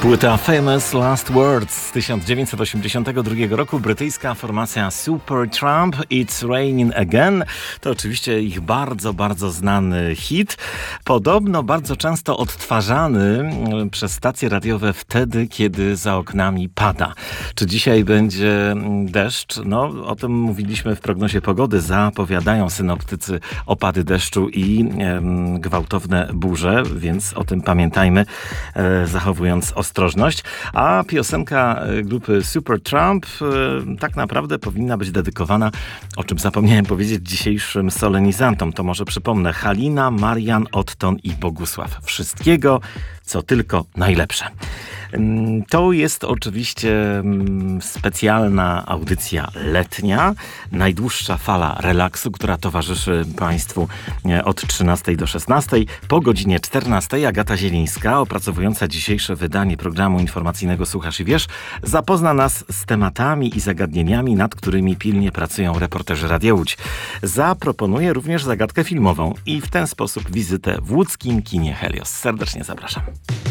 Płyta Famous Last Words z 1982 roku, brytyjska formacja Supertramp, It's Raining Again. To oczywiście ich bardzo, bardzo znany hit. Podobno bardzo często odtwarzany przez stacje radiowe wtedy, kiedy za oknami pada. Czy dzisiaj będzie deszcz? No, o tym mówiliśmy w prognozie pogody. Zapowiadają synoptycy opady deszczu i gwałtowne burze, więc o tym pamiętajmy, zachowując ostrożność. A piosenka grupy Supertramp tak naprawdę powinna być dedykowana, o czym zapomniałem powiedzieć, dzisiejszym solenizantom. To może przypomnę: Halina, Marian, Otton i Bogusław. Wszystkiego, co tylko najlepsze. To jest oczywiście specjalna audycja letnia, najdłuższa fala relaksu, która towarzyszy Państwu od 13 do 16. Po godzinie 14 Agata Zielińska, opracowująca dzisiejsze wydanie programu informacyjnego Słuchasz i Wiesz, zapozna nas z tematami i zagadnieniami, nad którymi pilnie pracują reporterzy Radia Łódź. Zaproponuje również zagadkę filmową i w ten sposób wizytę w łódzkim kinie Helios. Serdecznie zapraszam.